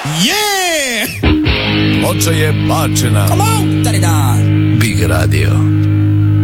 Yeah! Ploča je bačena. Come on, da. Big Radio.